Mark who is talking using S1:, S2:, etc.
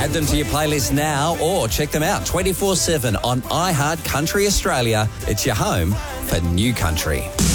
S1: Add them to your playlist now or check them out 24/7 on iHeart Country Australia. It's your home for new country.